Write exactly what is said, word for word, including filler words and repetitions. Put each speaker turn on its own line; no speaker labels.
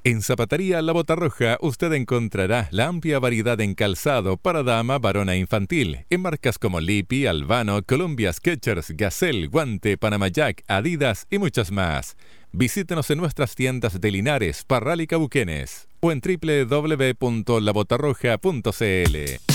En Zapatería La Bota Roja usted encontrará la amplia variedad en calzado para dama, varón e infantil, en marcas como Lipi, Albano, Columbia, Skechers, Gazelle, Guante, Panama Jack, Adidas y muchas más. Visítenos en nuestras tiendas de Linares, Parral y Cauquenes o en doble u doble u doble u punto la bota roja punto c l.